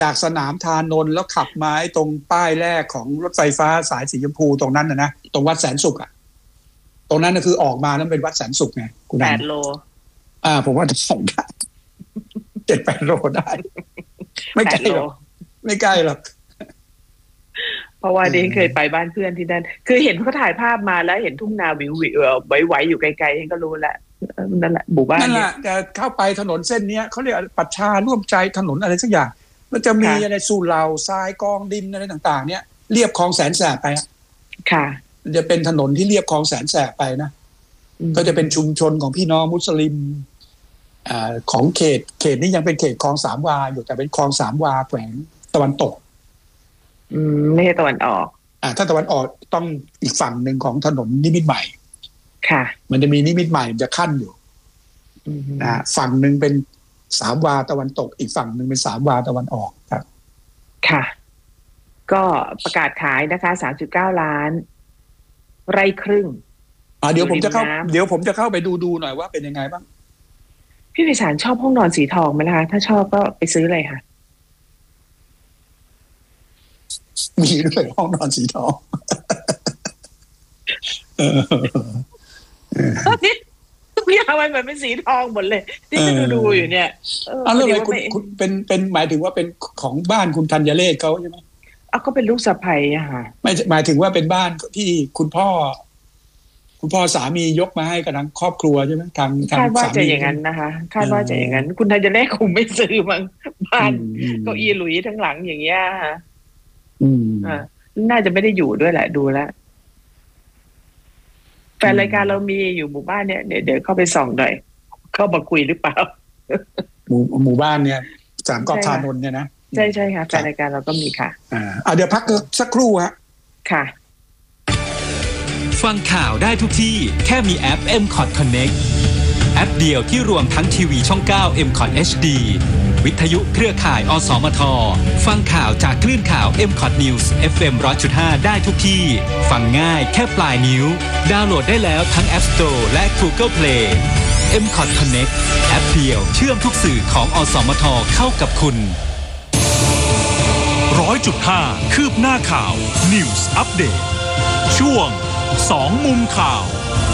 จากสนามธานนท์แล้วขับมาตรงป้ายแรกของรถไฟฟ้าสายสีชมพูตรงนั้นนะตรงวัดแสนสุขอ่ะตรงนั้นก็คือออกมาแล้วเป็นวัดแสนสุขไงคุณนัน 8 โลผมว่าจะส่งได้ 7-8 โลได้ไม่ไกลหรอกไม่ใกล้หรอกเพราะว่าเด้งเคยไปบ้านเพื่อนที่นั่นคือเห็นเขาถ่ายภาพมาแล้วเห็นทุ่งนาวิวไหวๆอยู่ไกลๆเองก็รู้แล้วนั่นแหละหมู่บ้านนั่นแหละจะเข้าไปถนนเส้นนี้เขาเรียกปัชชาร่วมใจถนนอะไรสักอย่างแล้วจะมีอะไรสู่เหล่าทรายกองดินอะไรต่างๆเนี่ยเรียบคลองแสนแสบไปค่ะจะเป็นถนนที่เรียบคลองแสนแสบไปนะก็จะเป็นชุมชนของพี่น้องมุสลิมของเขตนี้ยังเป็นเขตคลองสามวาอยู่แต่เป็นคลองสามวาแขวงตะวันตกไม่ใช่ตะวันออกถ้าตะวันออกต้องอีกฝั่งหนึ่งของถนนนิมิตรใหม่ค่ะมันจะมีนิมิตรใหม่จะขั้นอยู่ฝั่งหนึ่งเป็นสามวาตะวันตกอีกฝั่งหนึ่งเป็นสามวาตะวันออกครับค่ะก็ประกาศขายนะคะ 3.9 ล้านไร่ครึ่งเดี๋ยวผมจะเข้าไปดูหน่อยว่าเป็นยังไงบ้างพี่ไพศาลชอบห้องนอนสีทองไหมล่ะถ้าชอบก็ไปซื้อเลยค่ะมีด้วยห้องนอนสีทองทุกอย่างมันเหมือนเป็นสีทองหมดเลยที่จะดูอยู่เนี่ยแล้วอะไรคุณเป็นหมายถึงว่าเป็นของบ้านคุณธัญเรศเขาใช่ไหมก็เป็นลูกสะใภ้อะค่ะไม่หมายถึงว่าเป็นบ้านที่คุณพ่อสามียกมาให้กับทั้งครอบครัวใช่ไหมทางคาดว่าจะอย่างนั้นนะคะคาดว่าจะอย่างนั้นคุณธัญเรศคงไม่ซื้อมั้งบ้านเก้าอี้หลุยทั้งหลังอย่างเงี้ยค่ะน่าจะไม่ได้อยู่ด้วยแหละดูแล้วแฟนรายการเรามีอยู่หมู่บ้านเนี่ยเดี๋ยวเข้าไปส่องหน่อยเข้ามาคุยหรือเปล่าหมู่บ้านเนี่ยสามกอกธานนท์เนี่ยนะใช่ค่ะแฟนรายการเราก็มีค่ะเดี๋ยวพักสักครู่ฮะค่ะฟังข่าวได้ทุกที่แค่มีแอป MCOT Connect แอปเดียวที่รวมทั้งทีวีช่อง 9 MCOT HD วิทยุเครือข่ายอสมทฟังข่าวจากคลื่นข่าว MCOT News FM 100.5 ได้ทุกที่ฟังง่ายแค่ปลายนิ้วดาวน์โหลดได้แล้วทั้ง App Store และ Google Play MCOT Connect แอปเดียวเชื่อมทุกสื่อของอสมทเข้ากับคุณ 100.5 คืบหน้าข่าว News Update ช่วง2 มุมข่าว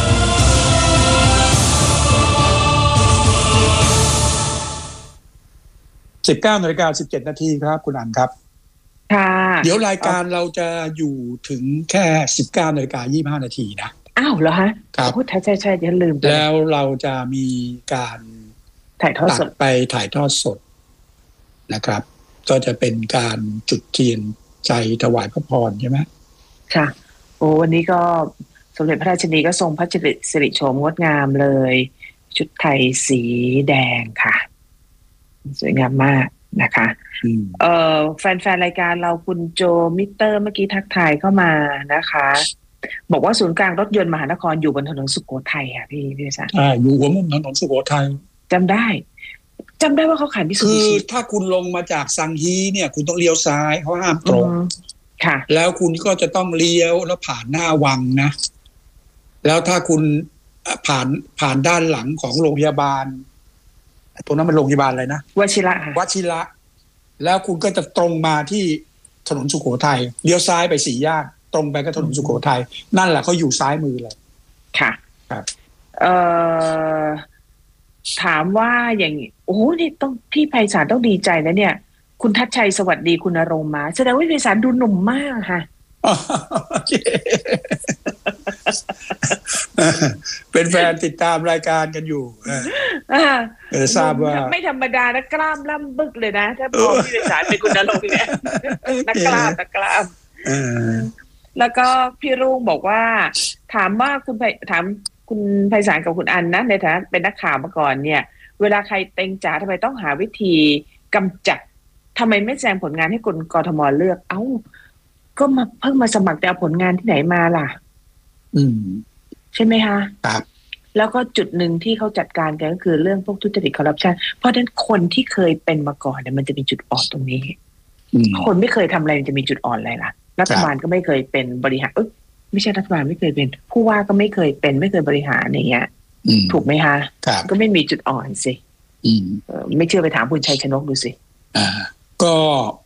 19:17 นาทีครับคุณอันครับค่ะเดี๋ยวรายการเราจะอยู่ถึงแค่ 19:25 นาทีนะเหรอฮะครับใช่ๆอย่าลืมแล้วเราจะมีการถ่ายทอดสดไปถ่ายทอดสดนะครับก็จะเป็นการจุดเทียนใจถวายพระพรใช่ไหมค่ะวันนี้ก็สมเด็จพระราชินีก็ทรงพระสิริโฉมงดงามเลยชุดไทยสีแดงค่ะสวยงามมากนะคะแฟนๆรายการเราคุณโจมิเตอร์เมื่อกี้ทักทายเข้ามานะคะบอกว่าศูนย์กลางรถยนต์มหานครอยู่บนถนนสุโขทัยค่ะพี่สารอยู่หัวมุมถนนสุโขทัยจำได้ว่าเขาขายมิตซูบิชิคือถ้าคุณลงมาจากซังฮีเนี่ยคุณต้องเลี้ยวซ้ายเขาห้ามตรงค่ะแล้วคุณก็จะต้องเลี้ยวแล้วผ่านหน้าวังนะแล้วถ้าคุณผ่านด้านหลังของโรงพยาบาลตรงนั้นมันโรงพยาบาลอะไรนะวชิระแล้วคุณก็จะตรงมาที่ถนนสุโขทัยเลี้ยวซ้ายไป4 แยกตรงไปก็ถนนสุโขทัยนั่นแหละเขาอยู่ซ้ายมือเลยค่ะครับถามว่าอย่างนี่ต้องพี่ไพศาลต้องดีใจนะเนี่ยคุณทัชชัยสวัสดีคุณณรงค์มาแสดงว่าไพศาลดูหนุ่มมากค่ะเป็นแฟนติดตามรายการกันอยู่ทราบว่าไม่ธรรมดานะกล้ามล่ำบึกเลยนะถ้าพอพี่ไพศาลเป็นคุณณรงค์เนี่ยนักกล้ามแล้วก็พี่รุ่งบอกว่าถามคุณไพศาลกับคุณอันนะในฐานะเป็นนักข่าวมาก่อนเนี่ยเวลาใครเต็งจ๋าทำไมต้องหาวิธีกำจัดทำไมไม่แสดงผลงานให้คนกทมเลือกก็มาเพิ่งมาสมัครแต่เอาผลงานที่ไหนมาล่ะใช่ไหมคะครับแล้วก็จุดหนึ่งที่เขาจัดการกันก็คือเรื่องพวกทุจริตคอร์รัปชันเพราะฉะนั้นคนที่เคยเป็นมาก่อนเนี่ยมันจะมีจุดอ่อนตรงนี้คนไม่เคยทำอะไรมันจะมีจุดอ่อนอะไรล่ะรัฐบาลก็ไม่เคยเป็นบริหารไม่ใช่รัฐบาลไม่เคยเป็นผู้ว่าก็ไม่เคยเป็นไม่เคยบริหารอย่างเงี้ยถูกไหมคะก็ไม่มีจุดอ่อนสิไม่เชื่อไปถามคุณชัยชนกดูสิก็